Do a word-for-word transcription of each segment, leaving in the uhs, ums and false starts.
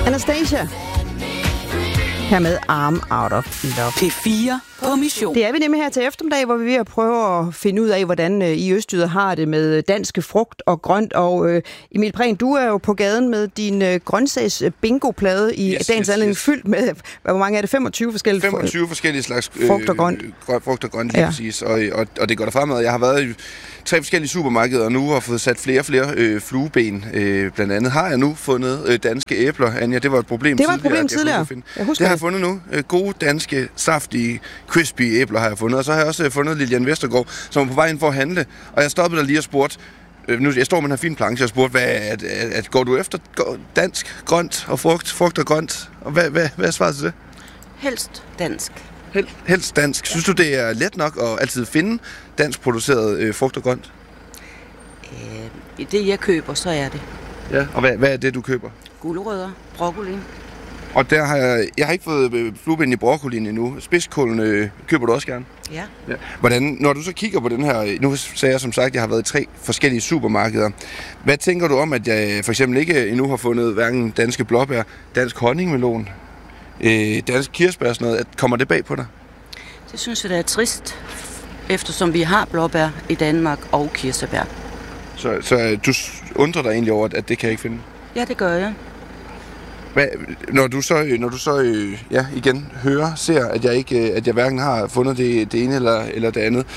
Anastasia. Her med Arm Out of Love. P fire på mission. Det er vi nemlig her til eftermiddag, hvor vi er ved at prøve at finde ud af, hvordan øh, I Østjyder har det med danske frugt og grønt. Og øh, Emil Prehn, du er jo på gaden med din øh, grøntsags bingo-plade i yes, dagens yes, anledning yes. fyldt med, hvor mange er det? femogtyve forskellige femogtyve forskellige slags øh, frugt og grønt. Øh, frugt og grønt, lige ja. præcis. Og, og, og det går der fremad. Jeg har været i tre forskellige supermarkeder nu og fået sat flere og flere øh, flueben. Øh, blandt andet har jeg nu fundet øh, danske æbler. Anja, det var et problem det var tidligere. Det var et problem tidligere. Jeg husker det har jeg fundet nu. Øh, gode, danske, saftige, crispy æbler har jeg fundet. Og så har jeg også fundet Lilian Vestergaard, som er på vej ind for at handle. Og jeg stoppede der lige og spurgte, øh, nu jeg står med den her fine planche og spurgte, hvad, at, at, at går du efter dansk, grønt og frugt, frugt og grønt? Og hvad, hvad, hvad er svaret til det? Helst dansk. Hel, helst dansk. Synes du, det er let nok at altid finde dansk produceret øh, frugt og grønt? Øh, I det, jeg køber, så er det. Ja. Og hvad, hvad er det, du køber? Gulerødder, broccoli. Og der har jeg, jeg har ikke fået øh, flueben i broccolien endnu. Spidskålen øh, køber du også gerne? Ja. Ja. Hvordan, når du så kigger på den her, nu sagde jeg som sagt, at jeg har været i tre forskellige supermarkeder. Hvad tænker du om, at jeg for eksempel ikke endnu har fundet hverken danske blåbær, dansk honningmelon, øh, dansk kirsebær og sådan noget? Kommer det bag på dig? Det synes jeg, det er trist, eftersom vi har blåbær i Danmark og kirsebær. Så, så du undrer dig egentlig over, at det kan jeg ikke finde? Ja, det gør jeg. Hvad, når du så, når du så øh, ja, igen hører, ser, at jeg ikke, at jeg hverken har fundet det, det ene eller, eller det andet,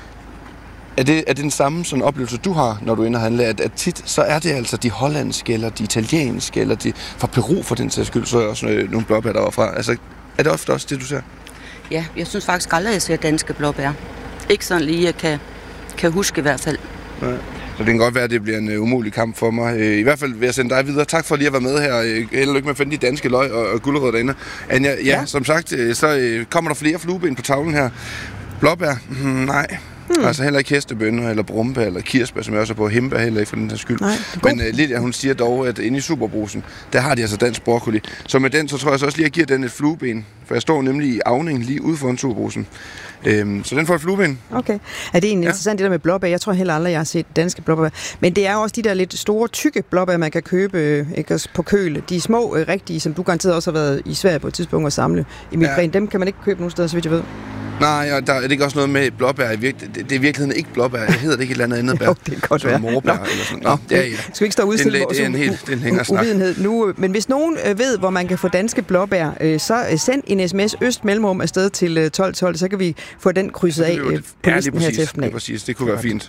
er det, er det den samme sådan oplevelse, du har, når du er inde og handler, at, at tit, så er det altså de hollandske, eller de italienske, eller de fra Peru for den sags skyld, så er også nogle, nogle blåbær derfra. Altså, er det ofte også det, du ser? Ja, jeg synes faktisk aldrig, at jeg ser danske blåbær. Ikke sådan lige, jeg kan, kan huske i hvert fald. Nej. Så det kan godt være, at det bliver en uh, umulig kamp for mig. Uh, I hvert fald vil jeg sende dig videre. Tak for lige at være med her. Uh, held og lykke med at finde de danske løg og, og gulerødder derinde. Anja, ja, ja, som sagt, uh, så uh, kommer der flere flueben på tavlen her. Blåbær? Hmm, nej. Hmm. Altså heller ikke hestebønner, eller brumbær, eller kirsebær, som jeg også er på. Himbær heller ikke for den her skyld. Nej, men uh, Lydia, hun siger dog, at inde i Superbrusen, der har de altså dansk broccoli. Så med den, så tror jeg så også lige, at jeg giver den et flueben. For jeg står nemlig i Avning lige ude foran Superbrusen. Øhm, så den får et flueben. Okay. Er det egentlig ja. interessant, det der med blåbær? Jeg tror heller aldrig, jeg har set danske blåbær. Men det er jo også de der lidt store, tykke blåbær, man kan købe ikke, på køle. De små, øh, rigtige, som du garanteret også har været i Sverige på et tidspunkt at samle. I mit ja. Gren, dem kan man ikke købe nogen steder, så vidt jeg ved. Nej, og der er det ikke også noget med blåbær. Det, det er i virkeligheden ikke blåbær. Det hedder det ikke et eller andet andet bær. Jo, det kan godt være. Morbær eller sådan. Nå, Nå, det er, ja. Skal vi ikke stå og udstille vores det er en helt, det er en længere snak. Uvidenhed nu? Men hvis nogen øh, ved, hvor man kan få danske blåbær, øh, så øh, send en sms Øst Mellemrum afsted til øh, tolv tolv, så kan vi få den krydset af øh, på ja, listen her til eftermiddag. Det er præcis. Det kunne være fint.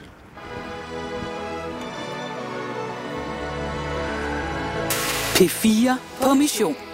P fire på mission.